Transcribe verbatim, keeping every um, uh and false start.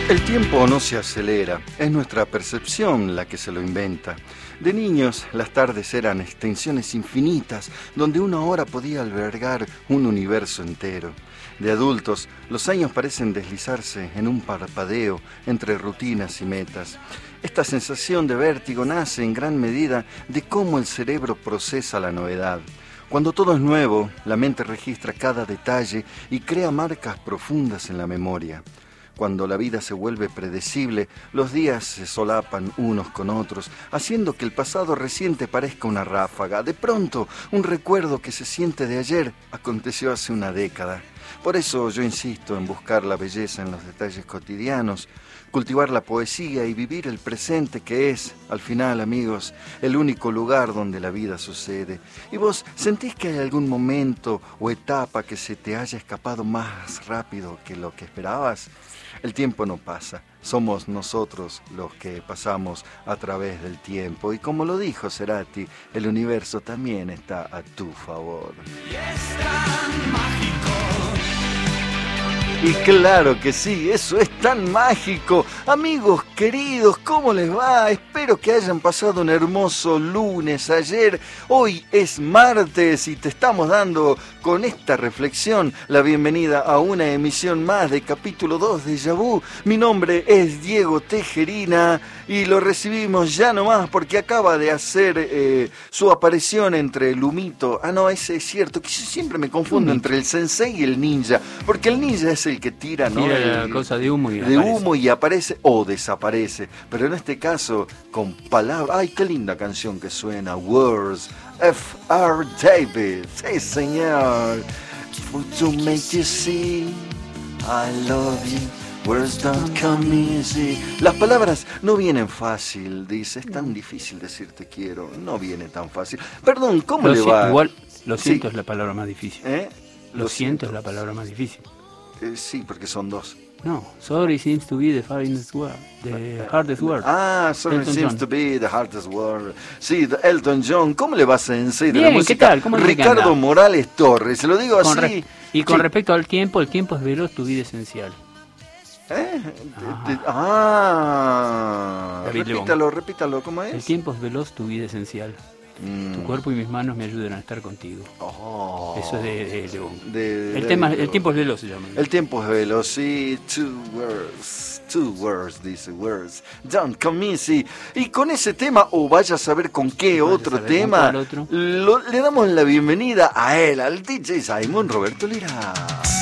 El tiempo no se acelera, es nuestra percepción la que se lo inventa. De niños, las tardes eran extensiones infinitas, donde una hora podía albergar un universo entero. De adultos, los años parecen deslizarse en un parpadeo entre rutinas y metas. Esta sensación de vértigo nace en gran medida de cómo el cerebro procesa la novedad. Cuando todo es nuevo, la mente registra cada detalle y crea marcas profundas en la memoria. Cuando la vida se vuelve predecible, los días se solapan unos con otros, haciendo que el pasado reciente parezca una ráfaga. De pronto, un recuerdo que se siente de ayer aconteció hace una década. Por eso yo insisto en buscar la belleza en los detalles cotidianos, cultivar la poesía y vivir el presente, que es, al final, amigos, el único lugar donde la vida sucede. ¿Y vos sentís que hay algún momento o etapa que se te haya escapado más rápido que lo que esperabas? El tiempo no pasa, somos nosotros los que pasamos a través del tiempo. Y como lo dijo Cerati, el universo también está a tu favor. Y es tan mágico. Y claro que sí, eso es tan mágico. Amigos queridos, ¿cómo les va? Espero que hayan pasado un hermoso lunes ayer. Hoy es martes y te estamos dando con esta reflexión la bienvenida a una emisión más de capítulo dos de Déjà Vu. Mi nombre es Diego Tejerina y lo recibimos ya nomás porque acaba de hacer eh, su aparición entre el humito. Ah, no, ese es cierto, que yo siempre me confundo entre el sensei y el ninja, porque el ninja es el que tira, ¿no? Tira el, la cosa de humo y de aparece. humo y aparece o desaparece, pero en este caso con palabras. Ay, qué linda canción que suena. Words, F R David, sí señor. To make you see I love you. Words don't come easy. Las palabras no vienen fácil, dice. Es tan difícil decir te quiero. No viene tan fácil. Perdón, ¿cómo Lo le si- va? Igual, lo siento Sí. es la palabra más difícil. ¿Eh? Lo, siento es la palabra más difícil. Eh, sí, porque son dos. No, sorry seems to be the hardest word. The hardest word. Ah, sorry Elton seems John. to be the hardest word. Sí, the Elton John. ¿Cómo le va, Sensei? De Bien, la ¿qué música. tal? ¿Cómo le Ricardo anda? Morales Torres. Se lo digo Con así. re- y con Sí. respecto al tiempo, el tiempo es veloz, tu vida esencial. ¿Eh? Ajá. De- de- ah. David Lebón. Repítalo, repítalo. ¿Cómo es? El tiempo es veloz, tu vida esencial. Mm. Tu cuerpo y mis manos me ayudan a estar contigo. Oh. Eso es de, de León. De- El de- tema, de- el tiempo es veloz, se llama. El tiempo es veloz, sí, two words, two words, dice, words, don't come easy. Y con ese tema, o vaya a saber con qué Vaya a otro saber con tema, cuál otro. lo- le damos la bienvenida a él, al D J Simon Roberto Lira.